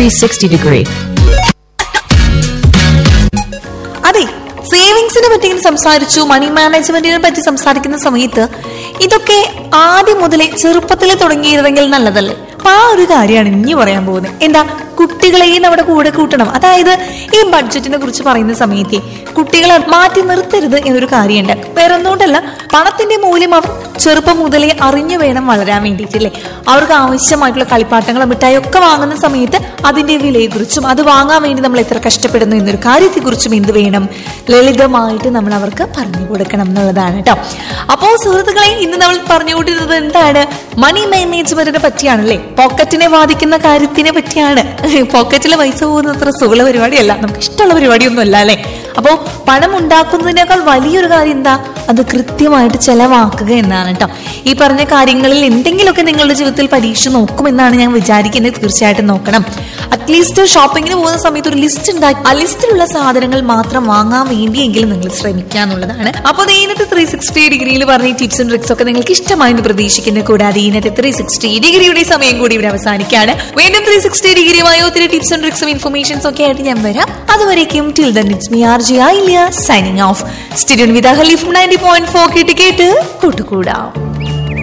360 degree. അതെ, സേവിങ്സിനെ പറ്റി സംസാരിച്ചു, മണി മാനേജ്മെന്റിനെ പറ്റി സംസാരിക്കുന്ന സമയത്ത് ഇതൊക്കെ ആദ്യം മുതലേ ചെറുപ്പത്തിലെ തുടങ്ങിയിരുന്നെങ്കിൽ നല്ലതല്ലേ? അപ്പൊ ആ ഒരു കാര്യമാണ് ഇനി പറയാൻ പോകുന്നത്. എന്താ, കുട്ടികളെയും നമ്മുടെ കൂടെ കൂട്ടണം. അതായത് ഈ ബഡ്ജറ്റിനെ കുറിച്ച് പറയുന്ന സമയത്ത് കുട്ടികളെ മാറ്റി നിർത്തരുത് എന്നൊരു കാര്യമുണ്ട്. വേറെ ഒന്നുകൊണ്ടല്ല, പണത്തിന്റെ മൂല്യം അവർ ചെറുപ്പം മുതലേ അറിഞ്ഞു വേണം വളരാൻ വേണ്ടിയിട്ടില്ലേ. അവർക്ക് ആവശ്യമായിട്ടുള്ള കളിപ്പാട്ടങ്ങളും മിഠായി ഒക്കെ വാങ്ങുന്ന സമയത്ത് അതിന്റെ വിലയെക്കുറിച്ചും അത് വാങ്ങാൻ വേണ്ടി നമ്മൾ എത്ര കഷ്ടപ്പെടുന്നു എന്നൊരു കാര്യത്തെക്കുറിച്ചും എന്ത് വേണം, ലളിതമായിട്ട് നമ്മൾ അവർക്ക് പറഞ്ഞു കൊടുക്കണം എന്നുള്ളതാണ് കേട്ടോ. അപ്പോൾ സുഹൃത്തുക്കളെ, ഇന്ന് നമ്മൾ പറഞ്ഞുകൊണ്ടിരുന്നത് എന്താണ്, മണി മാനേജ്മെന്റിനെ പറ്റിയാണല്ലേ, പോക്കറ്റിനെ ബാധിക്കുന്ന കാര്യത്തിനെ പറ്റിയാണ്. പോക്കറ്റിലെ പൈസ പോകുന്ന അത്ര സുഖമുള്ള പരിപാടിയല്ല, നമുക്ക് ഇഷ്ടമുള്ള പരിപാടിയൊന്നും അല്ല അല്ലെ. അപ്പോ പണം ഉണ്ടാക്കുന്നതിനേക്കാൾ വലിയൊരു കാര്യം എന്താ, അത് കൃത്യമായിട്ട് ചെലവാക്കുക എന്നാണ് കേട്ടോ. ഈ പറഞ്ഞ കാര്യങ്ങളിൽ എന്തെങ്കിലുമൊക്കെ നിങ്ങളുടെ ജീവിതത്തിൽ പരീക്ഷ നോക്കുമെന്നാണ് ഞാൻ വിചാരിക്കുന്നത്. തീർച്ചയായിട്ടും നോക്കണം. അറ്റ്ലീസ്റ്റ് ഷോപ്പിങ്ങിന് പോകുന്ന സമയത്ത് ഒരു ലിസ്റ്റ് ഉണ്ടാക്കി ആ ലിസ്റ്റിലുള്ള സാധനങ്ങൾ മാത്രം വാങ്ങാൻ വേണ്ടിയെങ്കിലും നിങ്ങൾ ശ്രമിക്കുക എന്നുള്ളതാണ്. അപ്പോൾ ഇന്നത്തെ 360 ഡിഗ്രിയിൽ പറഞ്ഞ ടിപ്സും ട്രിക്സ് ഒക്കെ നിങ്ങൾക്ക് ഇഷ്ടമായെന്ന് പ്രതീക്ഷിക്കുന്നു. കൂടാതെ ഇന്നത്തെ 360 ഡിഗ്രിയുടെ സമയം കൂടി ഇവിടെ അവസാനിക്കുകയാണ്. വീണ്ടും 360 ഡിഗ്രിയുമായി ഒത്തിരി ടിപ്സും ട്രിക്സും ഇൻഫർമേഷൻസ് ഒക്കെ ആയിട്ട് ഞാൻ വരാം. അതുവരേക്കും till then it's me RJ Ilya signing off. Stay tuned with അഹലി from 90.4 കേട്ട് കൂട്ടുകൂടാം.